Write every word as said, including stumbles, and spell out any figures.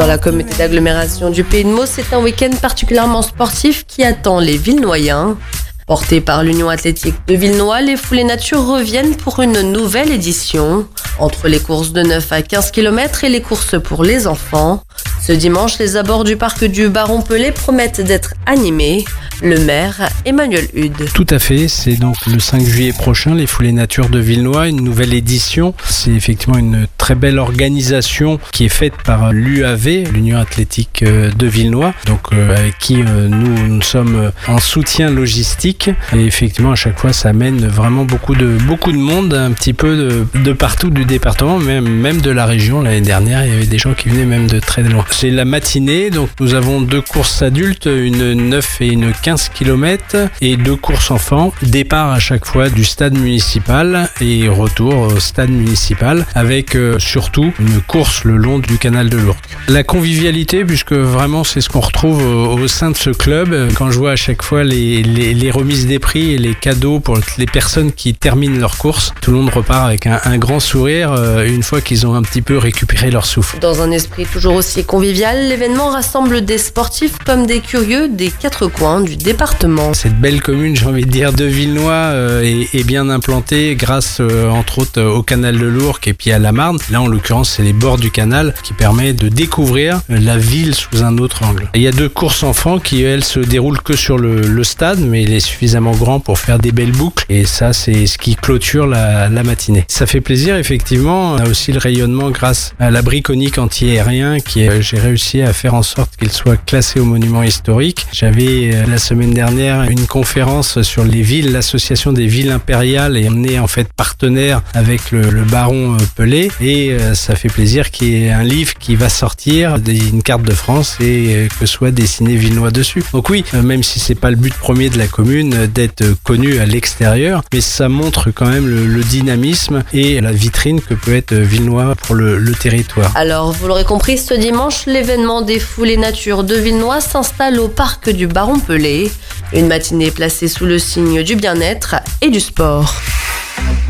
Dans la communauté d'agglomération du Pays de Meaux, c'est un week-end particulièrement sportif qui attend les Villenoyens. Portés par l'Union athlétique de Villenoy, les foulées nature reviennent pour une nouvelle édition. Entre les courses de neuf à quinze kilomètres et les courses pour les enfants. Ce dimanche, les abords du parc du Baron-Pelé promettent d'être animés. Le maire, Emmanuel Hude. Tout à fait, c'est donc le cinq juillet prochain, les foulées nature de Villenoy, une nouvelle édition. C'est effectivement une très belle organisation qui est faite par l'U A V, l'Union athlétique de Villenoy, donc euh, avec qui euh, nous, nous sommes en soutien logistique. Et effectivement, à chaque fois, ça amène vraiment beaucoup de, beaucoup de monde, un petit peu de, de partout du département, même, même de la région. L'année dernière, il y avait des gens qui venaient même de très loin. C'est la matinée, donc nous avons deux courses adultes, une neuf et une quinze kilomètres et deux courses enfants. Départ à chaque fois du stade municipal et retour au stade municipal avec euh, surtout une course le long du canal de l'Ourcq. La convivialité, puisque vraiment c'est ce qu'on retrouve au, au sein de ce club. Quand je vois à chaque fois les, les, les remises des prix et les cadeaux pour les personnes qui terminent leur course, tout le monde repart avec un, un grand sourire euh, une fois qu'ils ont un petit peu récupéré leur souffle. Dans un esprit toujours aussi convivial, l'événement rassemble des sportifs comme des curieux des quatre coins du département. Cette belle commune, j'ai envie de dire, de Villenoy euh, est, est bien implantée grâce euh, entre autres euh, au canal de l'Ourcq et puis à la Marne. Là en l'occurrence c'est les bords du canal qui permet de découvrir euh, la ville sous un autre angle. Il y a deux courses enfants qui elles se déroulent que sur le, le stade, mais il est suffisamment grand pour faire des belles boucles et ça c'est ce qui clôture la, la matinée. Ça fait plaisir effectivement. On a aussi le rayonnement grâce à l'abri conique anti-aérien qui est, j'ai réussi à faire en sorte qu'il soit classé au monument historique. J'avais euh, la semaine dernière une conférence sur les villes, l'association des villes impériales, et on est en fait partenaire avec le, le baron Pelé et euh, ça fait plaisir qu'il y ait un livre qui va sortir, une carte de France et euh, que soit dessiné Villenoy dessus. Donc oui, euh, même si c'est pas le but premier de la commune euh, d'être connu à l'extérieur, mais ça montre quand même le, le dynamisme et la vitrine que peut être Villenoy pour le, le territoire. Alors vous l'aurez compris, ce dimanche, l'événement des foulées nature de Villenoy s'installe au parc du Baron-Pelé. Une matinée placée sous le signe du bien-être et du sport.